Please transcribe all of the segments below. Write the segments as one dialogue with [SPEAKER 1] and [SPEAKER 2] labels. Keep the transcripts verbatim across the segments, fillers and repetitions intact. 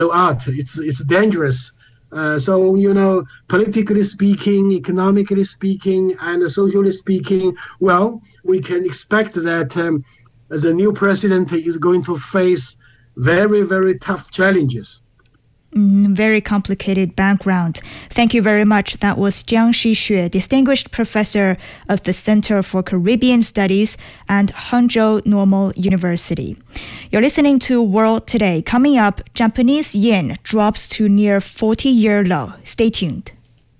[SPEAKER 1] out. It's it's dangerous. Uh, so you know, politically speaking, economically speaking, and socially speaking, well, we can expect that um, the new president is going to face very, very tough challenges.
[SPEAKER 2] Mm, very complicated background. Thank you very much. That was Jiang Shixue, Distinguished Professor of the Center for Caribbean Studies and Hangzhou Normal University. You're listening to World Today. Coming up, Japanese yen drops to near forty-year low. Stay tuned.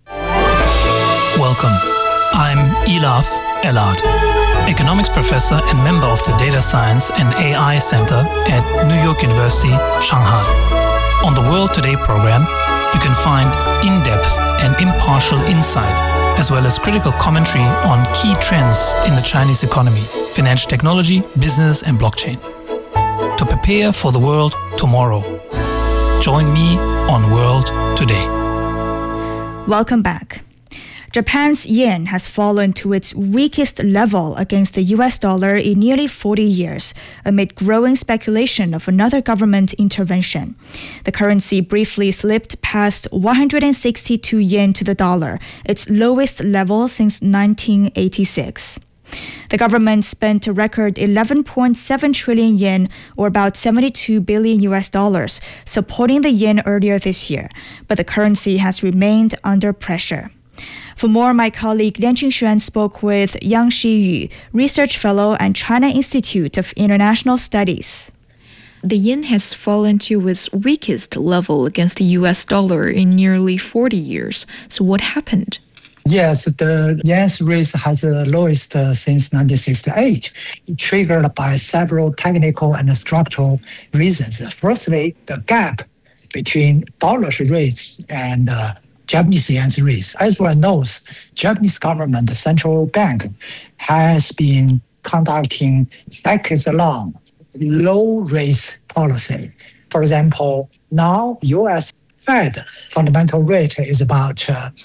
[SPEAKER 3] Welcome. I'm Elaf Elad, economics professor and member of the Data Science and A I Center at New York University, Shanghai. On the World Today program, you can find in-depth and impartial insight, as well as critical commentary on key trends in the Chinese economy, financial technology, business, and blockchain. To prepare for the world tomorrow, join me on World Today.
[SPEAKER 2] Welcome back. Japan's yen has fallen to its weakest level against the U S dollar in nearly forty years, amid growing speculation of another government intervention. The currency briefly slipped past one hundred sixty-two yen to the dollar, its lowest level since nineteen eighty-six. The government spent a record eleven point seven trillion yen, or about seventy-two billion U S dollars, supporting the yen earlier this year, but the currency has remained under pressure. For more, my colleague Lian Qingxuan spoke with Yang Xiyu, Research Fellow at China Institute of International Studies.
[SPEAKER 4] The yen has fallen to its weakest level against the U S dollar in nearly forty years. So what happened?
[SPEAKER 5] Yes, the yen's rate has the lowest uh, since nineteen sixty-eight, triggered by several technical and structural reasons. Firstly, the gap between dollar's rates and uh, Japanese yen's rates. As one knows, Japanese government, the central bank, has been conducting decades-long low-rate policy. For example, now U S Fed fundamental rate is about uh,